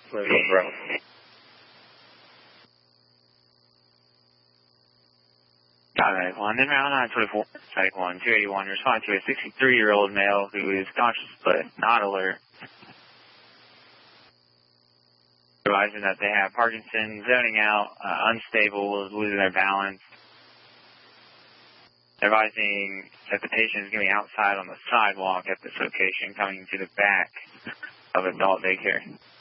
Bravo. Alright, well, then round 924, Site 1, 281, respond to a 63-year-old male who is conscious but not alert. Advising that they have Parkinson's, zoning out, unstable, losing their balance. Advising that the patient is going to be outside on the sidewalk at this location, coming to the back of adult daycare.